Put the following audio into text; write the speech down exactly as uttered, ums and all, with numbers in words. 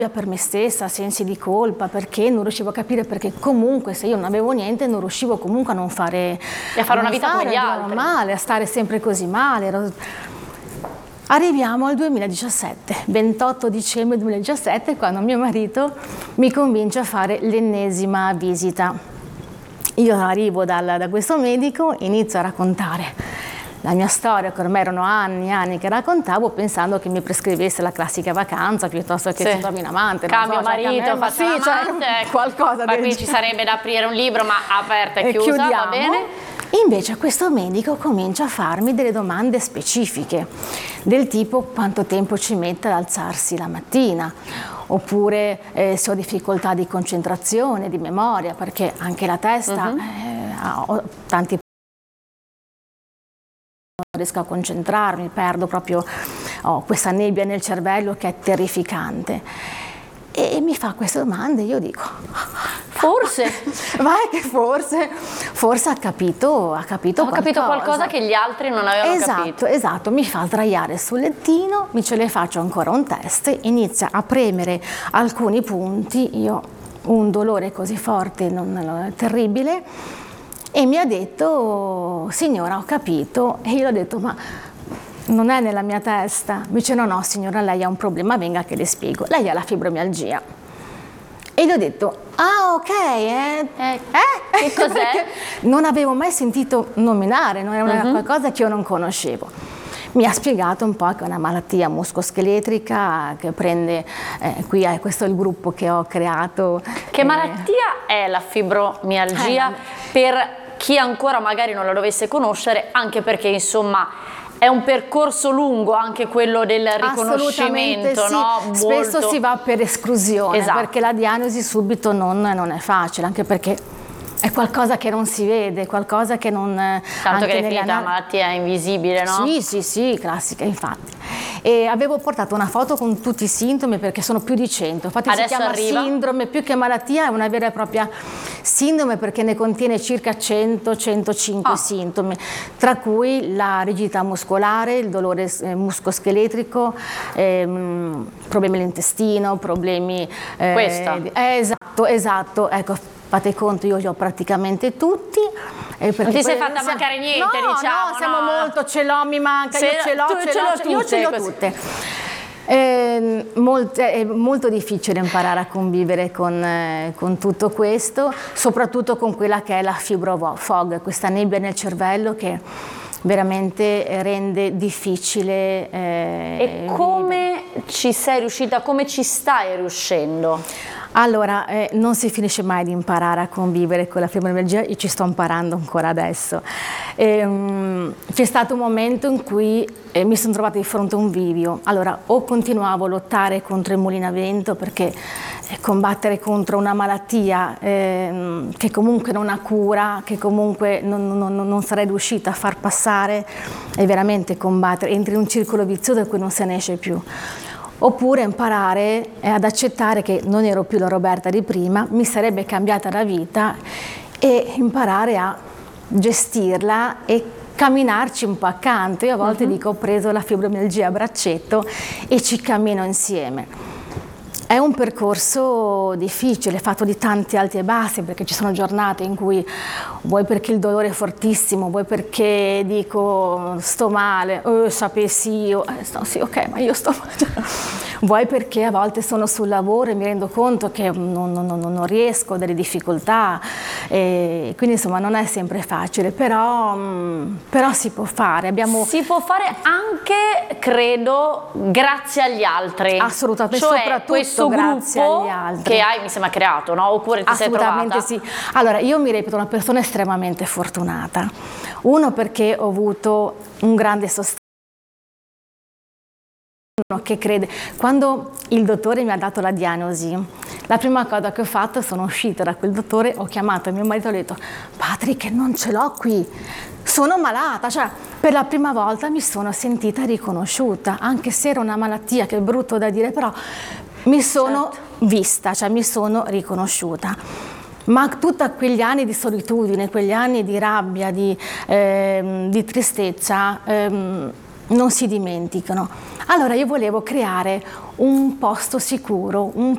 per me stessa, sensi di colpa, perché non riuscivo a capire, perché comunque se io non avevo niente non riuscivo comunque a non fare, e a fare una vita fare, come gli altri, male, a stare sempre così male. Ero... Arriviamo al duemiladiciassette, ventotto dicembre duemiladiciassette, quando mio marito mi convince a fare l'ennesima visita. Io arrivo dal, da questo medico, inizio a raccontare la mia storia, che ormai erano anni e anni che raccontavo, pensando che mi prescrivesse la classica vacanza piuttosto che sì. ci trovi un amante. Cambio so, marito, cioè, faccio sì, l'amante, cioè, qualcosa ma del qui ci sarebbe da aprire un libro, ma aperta e chiusa, chiudiamo. Va bene? Invece questo medico comincia a farmi delle domande specifiche, del tipo quanto tempo ci mette ad alzarsi la mattina, oppure eh, se ho difficoltà di concentrazione, di memoria, perché anche la testa uh-huh. eh, ha ho tanti non riesco a concentrarmi, perdo proprio ho questa nebbia nel cervello che è terrificante. E mi fa queste domande, io dico forse vai che forse forse ha capito ha capito ho qualcosa. capito qualcosa che gli altri non avevano esatto, capito. Esatto, mi fa sdraiare sul lettino, mi ce le faccio ancora un test, inizia a premere alcuni punti, io un dolore così forte, non, non, terribile, e mi ha detto signora ho capito, e io ho detto ma non è nella mia testa. Mi dice no no signora, lei ha un problema, venga che le spiego, lei ha la fibromialgia. E gli ho detto ah ok, eh, eh, eh? Che cos'è? Non avevo mai sentito nominare, non era uh-huh. qualcosa che io non conoscevo. Mi ha spiegato un po' che è una malattia muscoscheletrica che prende, eh, qui è, questo è il gruppo che ho creato. Che eh, malattia è la fibromialgia eh. per chi ancora magari non la dovesse conoscere, anche perché insomma è un percorso lungo anche quello del riconoscimento, sì. no? Spesso Molto... si va per esclusione, esatto. perché la diagnosi subito non, non è facile, anche perché è qualcosa che non si vede, qualcosa che non... Tanto che è finita la malattia è invisibile, no? Sì, sì, sì, classica, infatti. E avevo portato una foto con tutti i sintomi, perché sono più di cento. Infatti adesso si chiama arriva. Sindrome, più che malattia, è una vera e propria sindrome, perché ne contiene circa cento centocinque oh. sintomi, tra cui la rigidità muscolare, il dolore muscoscheletrico, ehm, problemi all'intestino, problemi... Eh, Questa? Eh, esatto, esatto, ecco. Fate conto, io li ho praticamente tutti. Eh, non ti sei fatta siamo... mancare niente, no, diciamo. No, siamo no. molto, ce l'ho, mi manca, Se, io ce l'ho, ce l'ho, io ce l'ho tutte. Eh, molt, è molto difficile imparare a convivere con, eh, con tutto questo, soprattutto con quella che è la fibrofog, questa nebbia nel cervello che veramente rende difficile. Eh, e come ci sei riuscita, come ci stai riuscendo? Allora, eh, non si finisce mai di imparare a convivere con la fibromialgia, io ci sto imparando ancora adesso. Ehm, c'è stato un momento in cui eh, mi sono trovata di fronte a un bivio. Allora, o continuavo a lottare contro il mulino a vento, perché eh, combattere contro una malattia eh, che comunque non ha cura, che comunque non, non, non sarei riuscita a far passare, è veramente combattere, entri in un circolo vizioso da cui non se ne esce più. Oppure imparare ad accettare che non ero più la Roberta di prima, mi sarebbe cambiata la vita, e imparare a gestirla e camminarci un po' accanto. Io a volte uh-huh. dico ho preso la fibromialgia a braccetto e ci cammino insieme. È un percorso difficile, fatto di tanti alti e bassi, perché ci sono giornate in cui, vuoi perché il dolore è fortissimo, vuoi perché dico sto male, oh, sapessi io, eh, no, sì ok, ma io sto male, vuoi perché a volte sono sul lavoro e mi rendo conto che non, non, non riesco, ho delle difficoltà, e quindi insomma non è sempre facile, però, però si può fare. Abbiamo... Si può fare anche, credo, grazie agli altri. Assolutamente, cioè, soprattutto questo grazie gruppo agli altri. che hai, mi sembra, creato, no? Oppure ti sei trovata? Assolutamente sì. Allora, io mi reputo una persona estremamente fortunata. Uno, perché ho avuto un grande sostegno che crede. Quando il dottore mi ha dato la diagnosi, la prima cosa che ho fatto, sono uscita da quel dottore, ho chiamato mio marito e ho detto Patrick, non ce l'ho qui, sono malata, cioè per la prima volta mi sono sentita riconosciuta, anche se era una malattia, che è brutto da dire, però mi sono certo. vista, cioè mi sono riconosciuta. Ma tutti quegli anni di solitudine, quegli anni di rabbia, di, ehm, di tristezza, ehm, non si dimenticano. Allora io volevo creare un posto sicuro, un